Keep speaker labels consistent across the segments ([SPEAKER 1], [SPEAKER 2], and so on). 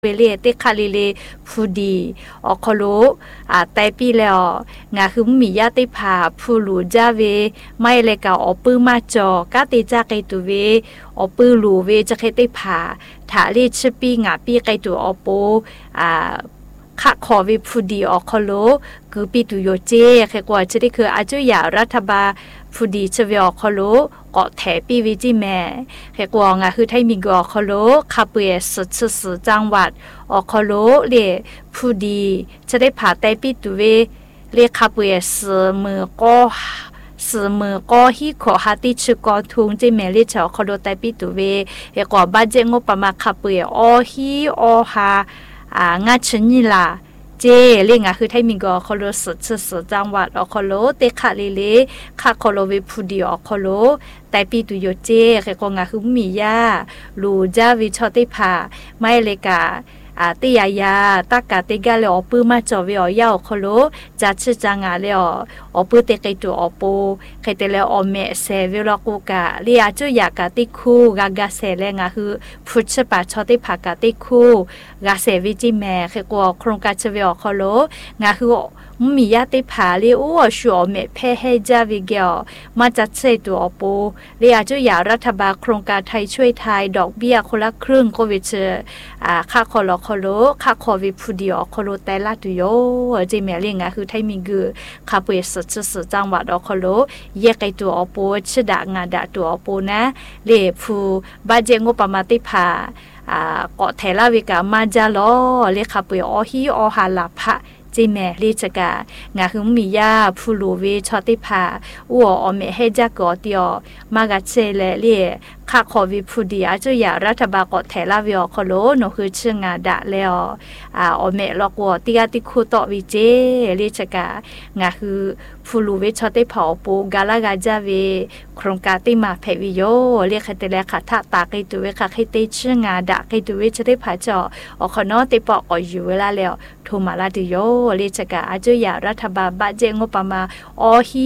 [SPEAKER 1] เวเลเตคาลิเลผู้ดีออคโลแต่ปีแล้วงาคือมีญาติพาผู้หลูจาเวไม่เลยกาอปื้มาจอกาเตจาไกตุเวอปื้หลูเวจะเคติพาถาเลชปีงาปีไกตุอโปข้าขอวิผู้ดีออคโลคือปีตุโยเจแค่กว่าจะได้คืออาจุยารัฐบาผู้ดีเชวิออคโลเกาะแถปีวิจิแม่แค่กว่างาคือไทยมีกอคโลคาเปสุดสุดจังหวัดออคโลเล่ผู้ดีจะได้ผ่าแต่ปีตุเวเรียกคาเปสมือก็สมือก็ฮิขอหาติชกอทุงเจเมลิชอคโลแต่ปีตุเวแค่กว่าบ้านเจงบประมาคาเปอฮิอหางาชนิลาเจเรียงคือไทยมีกอคโลสุดจังหวัดอคโลเตคาลิเลคาคโลวิพูดีอคโลแต่ปีตุโยเจแค่กงาคือมียาลูจาวิชอติพาไม่เลกาติยายาตากาติกาเลอปื้มาจอวิอยาอคโลจัดชื่อจังาเลอปื้เตไกตัวอปูใครเตเลอเมเซวิลกูกาเลียจุยากาติคูกากาเซเลงาคือพุทธปาชอติภากาติคูกาเซวิจิแมแค่กว่าโครงการเชวิอคโลงาคือมีญาติพาเลียวชัวเมเพเฮจาวิเกลมาจัดเซตัวอปูเลียจุยารัฐบาลโครงการไทยช่วยไทยดอกเบี้ยคนละครึ่งโควิดค่าคอลคโลค่าคอวิพูดีอคโลแต่ละตุโยเจเมเลียงคือไทยมีกือคาเปสุดจังหวัดอคโลแยกไอตัวอปูชดางาดาตัวอปูนะเลฟูบาเจงบประมาติพาเกาะเทลาวิกามาจาลอเลคาเปอฮีอหาลาภะจีแม่ลิจกางาคือมียาผู้ลูเวชอติพาอัวอเมให้จักกอเตียวมากาเชเลเลียค่าขอวิผู้ดีอาจุยารัฐบาลกอแถลาวิอคโลโนคือเชื่องาดะแล้วอเมลอกวติกาติคูตอวิเจลิจกางาคือผู้ลูเวชอติเผาปูกาลากาจาเวโครงการติมาเพวิโยเรียกแต่ละคาถาตาไกตุเวคาไคเตเชื่องาดะไกตุเวจะได้ผาจออคอนอติปอออยู่เวลาแล้วทูมาลาดิโยลิจกาอาจุยารัฐบาลบาเจงปมาอฮี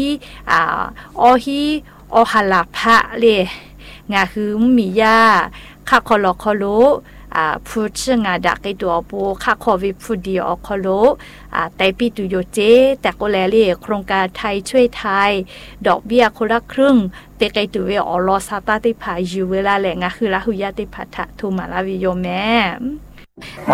[SPEAKER 1] อหาลาภะเลงาคือมียาค่าคอลคโลพูดชื่องาดักไอตัวปูค่าคอวิพูดีอคโลแต่ปีตุโยเจแต่ก็แลเล่โครงการไทยช่วยไทยดอกเบี้ยคนละครึ่งเตไกตุเวอลอซาตาติพายูเวลาแหละงาคือละหุยาติพัทธทุมาลาวิโยแม่
[SPEAKER 2] หมอ